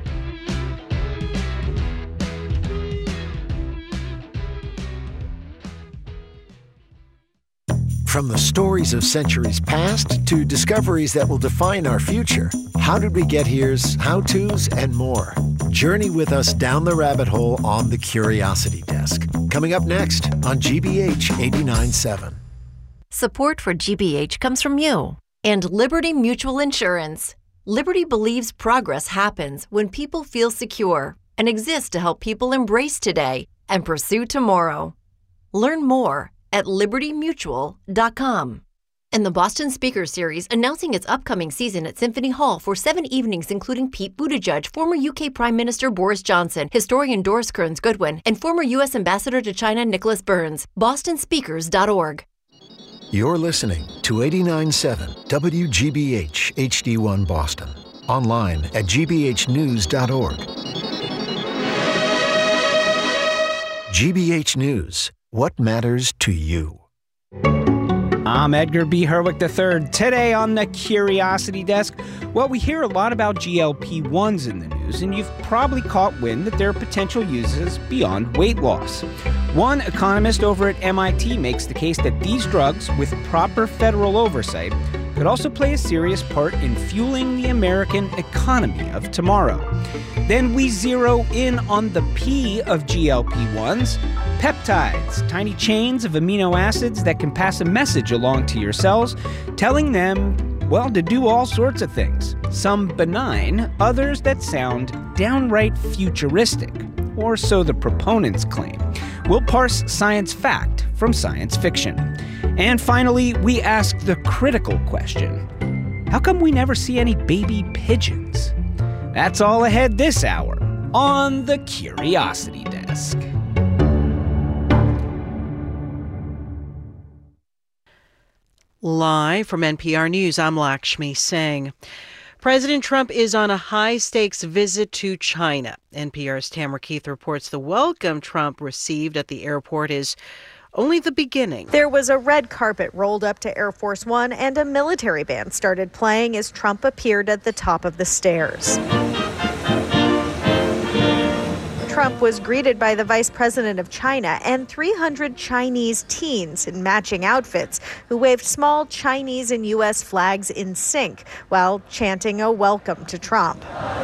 From the stories of centuries past to discoveries that will define our future, How Did We Get Here's, how-tos, and more. Journey with us down the rabbit hole on the Curiosity Desk. Coming up next on G B H eighty-nine point seven. Support for G B H comes from you and Liberty Mutual Insurance. Liberty believes progress happens when people feel secure and exists to help people embrace today and pursue tomorrow. Learn more at liberty mutual dot com. And the Boston Speaker Series announcing its upcoming season at Symphony Hall for seven evenings, including Pete Buttigieg, former U K Prime Minister Boris Johnson, historian Doris Kearns Goodwin, and former U S Ambassador to China Nicholas Burns. boston speakers dot org. You're listening to eighty-nine point seven W G B H H D one Boston. Online at g b h news dot org. G B H News. What matters to you? I'm Edgar B. Herwick the third. Today on the Curiosity Desk, well, we hear a lot about G L P ones in the news, and you've probably caught wind that there are potential uses beyond weight loss. One economist over at M I T makes the case that these drugs, with proper federal oversight, could also play a serious part in fueling the American economy of tomorrow. Then we zero in on the P of G L P ones, peptides, tiny chains of amino acids that can pass a message along to your cells, telling them, well, to do all sorts of things. Some benign, others that sound downright futuristic, or so the proponents claim. We'll parse science fact from science fiction. And finally, we ask the critical question: how come we never see any baby pigeons? That's all ahead this hour on the Curiosity Desk. Live from N P R News, I'm Lakshmi Singh. President Trump is on a high-stakes visit to China. N P R's Tamara Keith reports the welcome Trump received at the airport is only the beginning. There was a red carpet rolled up to Air Force One, and a military band started playing as Trump appeared at the top of the stairs. Trump was greeted by the vice president of China and three hundred Chinese teens in matching outfits who waved small Chinese and U S flags in sync while chanting a welcome to Trump.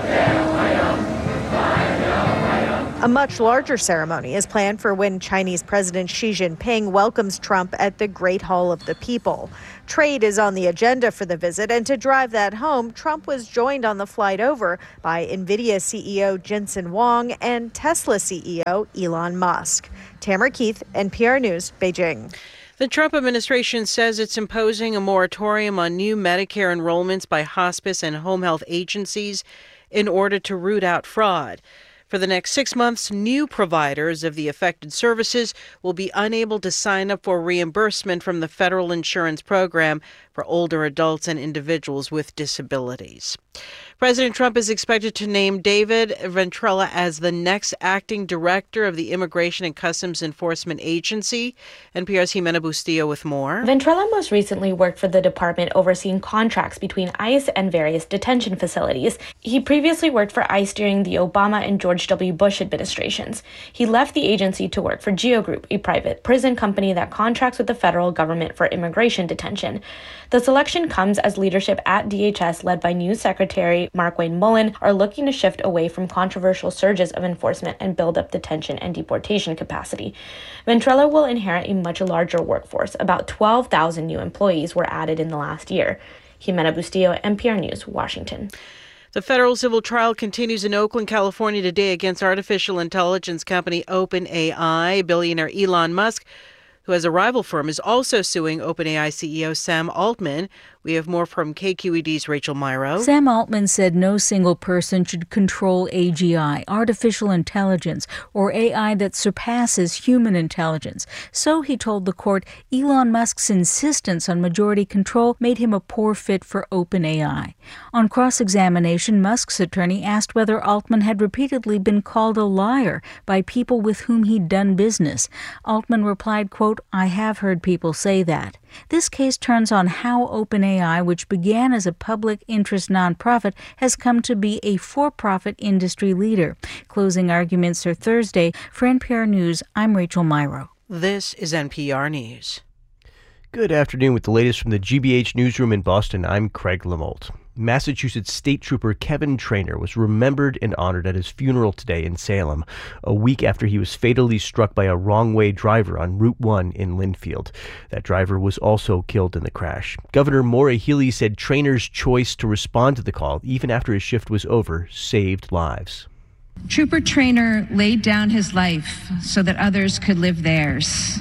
A much larger ceremony is planned for when Chinese President Xi Jinping welcomes Trump at the Great Hall of the People. Trade is on the agenda for the visit, and to drive that home, Trump was joined on the flight over by NVIDIA C E O Jensen Huang and Tesla C E O Elon Musk. Tamara Keith, N P R News, Beijing. The Trump administration says it's imposing a moratorium on new Medicare enrollments by hospice and home health agencies in order to root out fraud. For the next six months, new providers of the affected services will be unable to sign up for reimbursement from the federal insurance program for older adults and individuals with disabilities. President Trump is expected to name David Ventrella as the next acting director of the Immigration and Customs Enforcement Agency. N P R's Jimena Bustillo with more. Ventrella most recently worked for the department overseeing contracts between ICE and various detention facilities. He previously worked for ICE during the Obama and George W. Bush administrations. He left the agency to work for Geo Group, a private prison company that contracts with the federal government for immigration detention. The selection comes as leadership at D H S, led by new Secretary Markwayne Mullin, are looking to shift away from controversial surges of enforcement and build up detention and deportation capacity. Ventrella will inherit a much larger workforce. About twelve thousand new employees were added in the last year. Jimena Bustillo, N P R News, Washington. The federal civil trial continues in Oakland, California today against artificial intelligence company OpenAI. Billionaire Elon Musk, who has a rival firm, is also suing OpenAI C E O Sam Altman. We have more from K Q E D's Rachel Myrow. Sam Altman said no single person should control A G I, artificial intelligence, or A I that surpasses human intelligence. So, he told the court, Elon Musk's insistence on majority control made him a poor fit for OpenAI. On cross-examination, Musk's attorney asked whether Altman had repeatedly been called a liar by people with whom he'd done business. Altman replied, quote, I have heard people say that. This case turns on how OpenAI, which began as a public interest nonprofit, has come to be a for-profit industry leader. Closing arguments are Thursday. For N P R News, I'm Rachel Myrow. This is N P R News. Good afternoon. With the latest from the G B H newsroom in Boston, I'm Craig Lamolt. Massachusetts State Trooper Kevin Trainor was remembered and honored at his funeral today in Salem, a week after he was fatally struck by a wrong-way driver on Route one in Linfield. That driver was also killed in the crash. Governor Maura Healey said Trainor's choice to respond to the call, even after his shift was over, saved lives. Trooper Trainor laid down his life so that others could live theirs.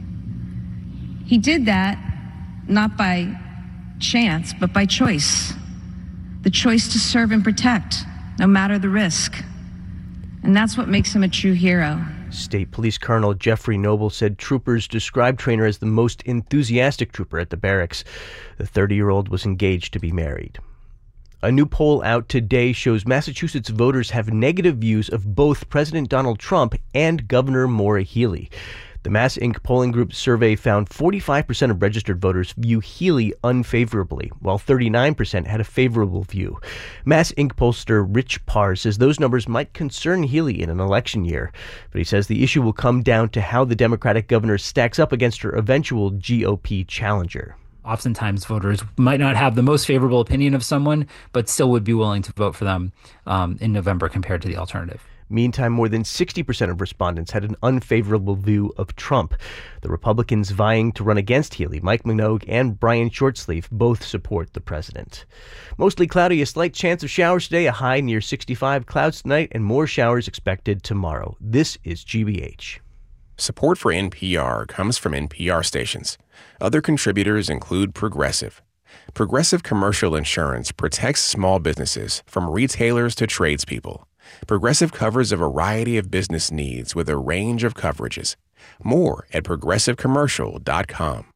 He did that not by chance, but by choice. The choice to serve and protect, no matter the risk. And that's what makes him a true hero. State Police Colonel Jeffrey Noble said troopers described Trainor as the most enthusiastic trooper at the barracks. The thirty-year-old was engaged to be married. A new poll out today shows Massachusetts voters have negative views of both President Donald Trump and Governor Maura Healey. The Mass Incorporated polling group survey found forty-five percent of registered voters view Healey unfavorably, while thirty-nine percent had a favorable view. Mass Incorporated pollster Rich Parr says those numbers might concern Healey in an election year, but he says the issue will come down to how the Democratic governor stacks up against her eventual G O P challenger. oftentimes voters might not have the most favorable opinion of someone, but still would be willing to vote for them um, in November compared to the alternative. Meantime, more than sixty percent of respondents had an unfavorable view of Trump. The Republicans vying to run against Healey, Mike Minogue and Brian Shortsleeve, both support the president. Mostly cloudy, a slight chance of showers today, a high near sixty-five, clouds tonight, and more showers expected tomorrow. This is G B H. Support for N P R comes from N P R stations. Other contributors include Progressive. Progressive Commercial Insurance protects small businesses from retailers to tradespeople. Progressive covers a variety of business needs with a range of coverages. More at progressive commercial dot com.